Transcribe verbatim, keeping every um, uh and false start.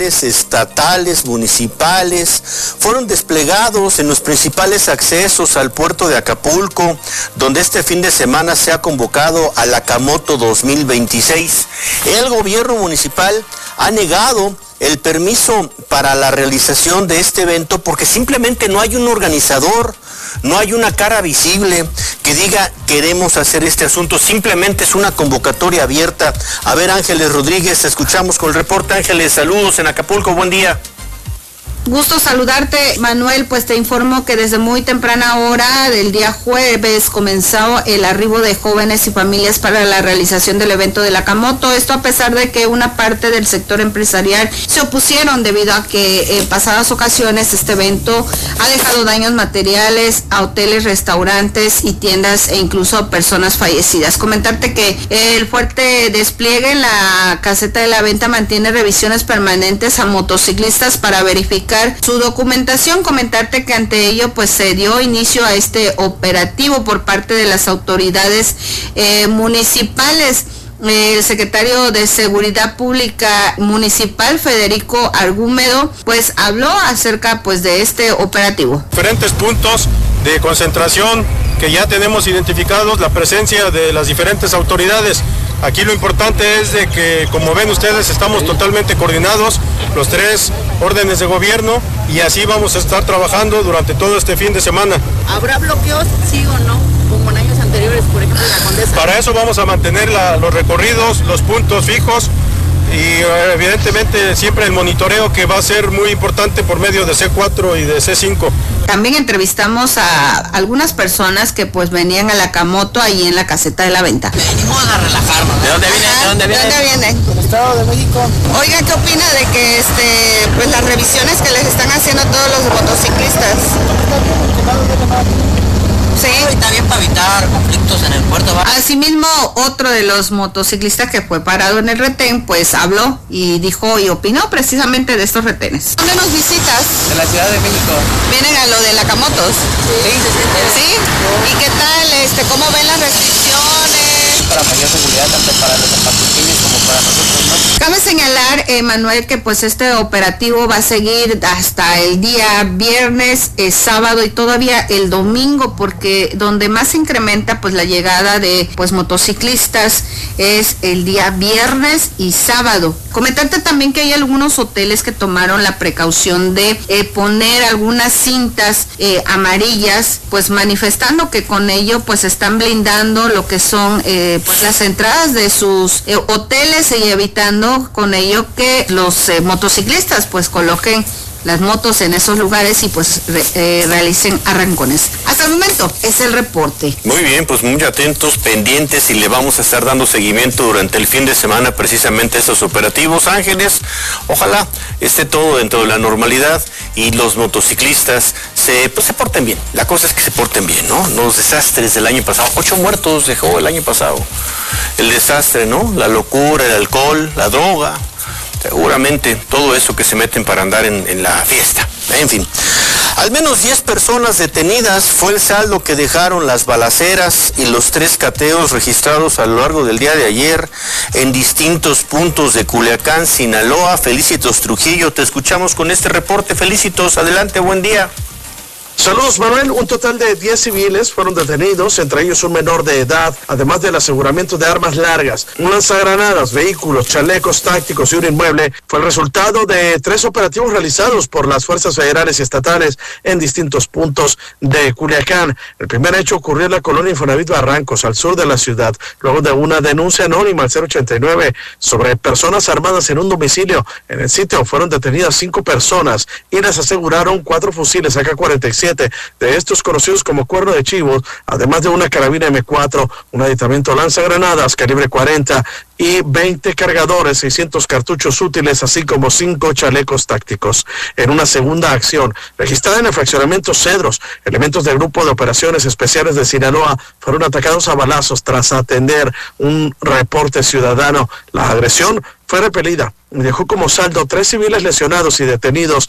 estatales, municipales, fueron desplegados en los principales accesos al puerto de Acapulco, donde este fin de semana se ha convocado a la Camoto dos mil veintiséis. El gobierno municipal ha negado el permiso para la realización de este evento porque simplemente no hay un organizador, no hay una cara visible que diga queremos hacer este asunto, simplemente es una convocatoria abierta. A ver, Ángeles Rodríguez, te escuchamos con el reporte. Ángeles, saludos en Acapulco, buen día. Gusto saludarte, Manuel. Pues te informo que desde muy temprana hora del día jueves comenzó el arribo de jóvenes y familias para la realización del evento de la Camoto. Esto a pesar de que una parte del sector empresarial se opusieron debido a que en pasadas ocasiones este evento ha dejado daños materiales a hoteles, restaurantes y tiendas e incluso a personas fallecidas. Comentarte que el fuerte despliegue en la caseta de la venta mantiene revisiones permanentes a motociclistas para verificar su documentación. Comentarte que ante ello pues se dio inicio a este operativo por parte de las autoridades eh, municipales. El secretario de Seguridad Pública Municipal, Federico Argúmedo, pues habló acerca pues de este operativo. Diferentes puntos de concentración que ya tenemos identificados, la presencia de las diferentes autoridades. Aquí lo importante es de que, como ven ustedes, estamos totalmente coordinados, los tres órdenes de gobierno, y así vamos a estar trabajando durante todo este fin de semana. ¿Habrá bloqueos, sí o no, como en años anteriores, por ejemplo, en la Condesa? Para eso vamos a mantener la, los recorridos, los puntos fijos, y evidentemente siempre el monitoreo, que va a ser muy importante por medio de C cuatro y de C cinco. También entrevistamos a algunas personas que pues venían a la Camoto ahí en la caseta de la venta. Venimos a relajarnos. ¿De dónde vienen? ¿De dónde vienen? ¿De dónde vienen? Del Estado de México. Oiga, ¿qué opina de que este pues las revisiones que les están haciendo a todos los motociclistas? Sí. Y también para evitar conflictos en el puerto. ¿Va? Asimismo, otro de los motociclistas que fue parado en el retén, pues habló y dijo y opinó precisamente de estos retenes. ¿Dónde nos visitas? De la Ciudad de México. ¿Vienen a lo de la Camotos? Sí, sí, sí. ¿Sí? ¿Y qué tal? Este, ¿cómo ven las restricciones? Para mayor seguridad, tanto para los acapulqueños como para nosotros, ¿no? Cabe señalar, eh, Manuel, que pues este operativo va a seguir hasta el día viernes, eh, sábado y todavía el domingo, porque donde más se incrementa pues la llegada de pues motociclistas es el día viernes y sábado. Comentarte también que hay algunos hoteles que tomaron la precaución de eh, poner algunas cintas eh, amarillas, pues manifestando que con ello pues están blindando lo que son eh, pues las entradas de sus eh, hoteles y evitando con ello que los eh, motociclistas pues coloquen las motos en esos lugares y pues re, eh, realicen arrancones. Hasta el momento es el reporte. Muy bien, pues muy atentos, pendientes, y le vamos a estar dando seguimiento durante el fin de semana precisamente a estos operativos. Ángeles, ojalá esté todo dentro de la normalidad y los motociclistas se, pues, se porten bien. La cosa es que se porten bien, ¿no? Los desastres del año pasado, ocho muertos dejó el año pasado. El desastre, ¿no? La locura, el alcohol, la droga. Seguramente todo eso que se meten para andar en, en la fiesta. En fin, al menos diez personas detenidas fue el saldo que dejaron las balaceras y los tres cateos registrados a lo largo del día de ayer en distintos puntos de Culiacán, Sinaloa. Felicitos Trujillo, te escuchamos con este reporte. Felicitos, adelante, buen día. Saludos, Manuel. Un total de diez civiles fueron detenidos, entre ellos un menor de edad, además del aseguramiento de armas largas, un lanzagranadas, vehículos, chalecos tácticos y un inmueble. Fue el resultado de tres operativos realizados por las fuerzas federales y estatales en distintos puntos de Culiacán. El primer hecho ocurrió en la colonia Infonavit Barrancos, al sur de la ciudad, luego de una denuncia anónima al cero ochenta y nueve sobre personas armadas en un domicilio. En el sitio fueron detenidas cinco personas y les aseguraron cuatro fusiles A K cuarenta y siete, de estos conocidos como cuerno de chivos, además de una carabina eme cuatro, un aditamento lanzagranadas calibre cuarenta y veinte cargadores, seiscientos cartuchos útiles, así como cinco chalecos tácticos. En una segunda acción, registrada en el fraccionamiento Cedros, elementos del Grupo de Operaciones Especiales de Sinaloa fueron atacados a balazos tras atender un reporte ciudadano. La agresión fue repelida y dejó como saldo tres civiles lesionados y detenidos